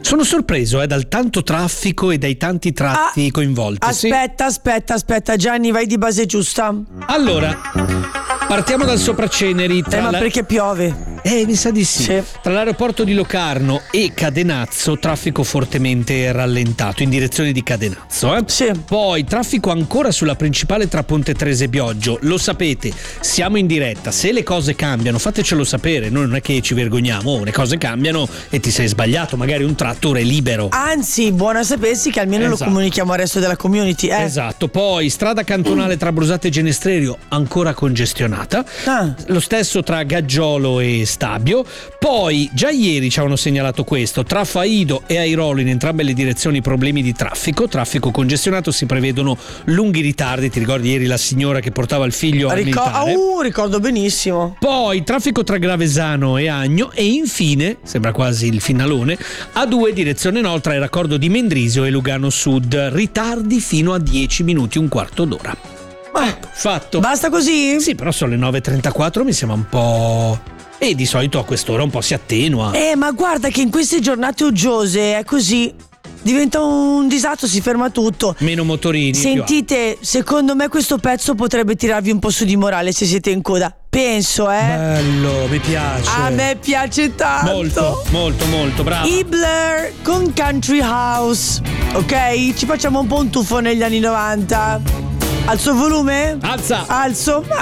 Sono sorpreso dal tanto traffico e dai tanti tratti coinvolti. Aspetta, Gianni, vai di base giusta. Allora, partiamo dal Sopraceneri. Ma perché piove? Mi sa di sì. Tra l'aeroporto di Locarno e Cadenazzo, traffico fortemente rallentato in direzione di Cadenazzo. Sì. Poi traffico ancora sulla principale tra Ponte Trese e Bioggio. Lo sapete, siamo in diretta. Se le cose cambiano, fatecelo sapere. Noi non è che ci vergogniamo, le cose cambiano e ti sei sbagliato, magari un tratto è libero. Anzi, buono a sapersi che almeno lo comunichiamo al resto della community. Esatto. Poi strada cantonale tra Brusate e Genestrerio ancora congestionata. Lo stesso tra Gaggiolo e Stabio. Poi già ieri ci avevano segnalato questo, tra Faido e Airolo in entrambe le direzioni problemi di traffico congestionato, si prevedono lunghi ritardi. Ti ricordi ieri la signora che portava il figlio al militare? Ricordo benissimo. Poi traffico tra Gravesano e Agno e infine, sembra quasi il finalone, A2 direzione nord tra il raccordo di Mendrisio e Lugano Sud, ritardi fino a 10 minuti, un quarto d'ora. Fatto. Basta così? Sì, però sono le 9:34, mi sembra un po'... E di solito a quest'ora un po' si attenua. Ma guarda che in queste giornate uggiose è così. Diventa un disastro, si ferma tutto. Meno motorini. Sentite, secondo me questo pezzo potrebbe tirarvi un po' su di morale se siete in coda. Penso, Bello, mi piace. A me piace tanto. Molto, bravo. I Blur con Country House. Ok? Ci facciamo un po' un tuffo negli anni 90. Alzo il volume? Alza. Alzo.